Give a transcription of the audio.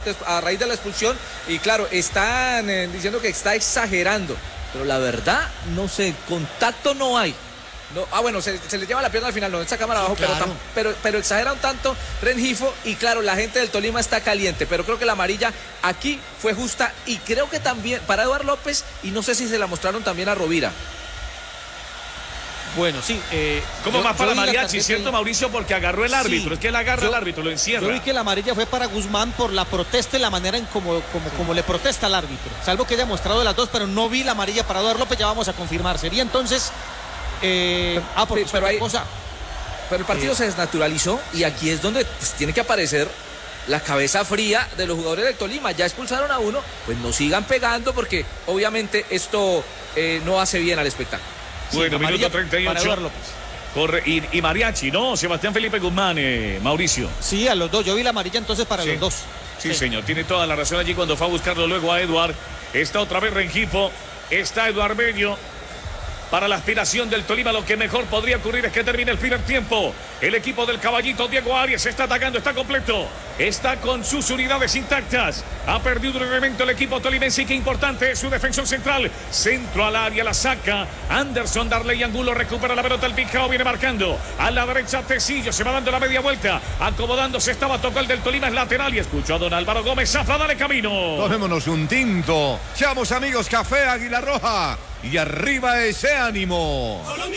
a raíz de la expulsión. Y claro, están diciendo que está exagerando. Pero la verdad, no sé, contacto no hay. No, bueno, se le lleva la pierna al final, no, en esa cámara abajo, claro. pero exagera un tanto Rengifo y claro, la gente del Tolima está caliente, pero creo que la amarilla aquí fue justa y creo que también para Eduard López y no sé si se la mostraron también a Rovira. Bueno, sí. ¿Cómo más para Mariachi, cierto, Mauricio? Porque agarró el árbitro, es que él agarra al árbitro, lo encierra. Yo vi que la amarilla fue para Guzmán por la protesta y la manera en como le protesta al árbitro. Salvo que haya mostrado las dos, pero no vi la amarilla para Eduard López, ya vamos a confirmar. Sería entonces... pero el partido se desnaturalizó y aquí es donde pues, tiene que aparecer la cabeza fría de los jugadores del Tolima. Ya expulsaron a uno, pues no sigan pegando porque obviamente esto no hace bien al espectáculo. Bueno, sí, minuto 38. Corre, y Mariachi, ¿no? Sebastián Felipe Guzmán, Mauricio. Sí, a los dos. Yo vi la amarilla entonces para los dos. Sí, señor, tiene toda la razón allí cuando fue a buscarlo luego a Eduard. Está otra vez Rengifo, está Eduard Bello. Para la aspiración del Tolima, lo que mejor podría ocurrir es que termine el primer tiempo. El equipo del caballito Diego Arias está atacando, está completo. Está con sus unidades intactas. Ha perdido un elemento el equipo tolimense y qué importante es su defensor central. Centro al área, la saca. Anderson, Darley Angulo recupera la pelota. El Picao viene marcando. A la derecha Tecillo, se va dando la media vuelta. Acomodándose, estaba tocando el del Tolima, es lateral. Y escuchó a don Álvaro Gómez. Zafra, dale camino. Tomémonos un tinto. Seamos amigos, Café Águila Roja. Y arriba ese ánimo. Colombia.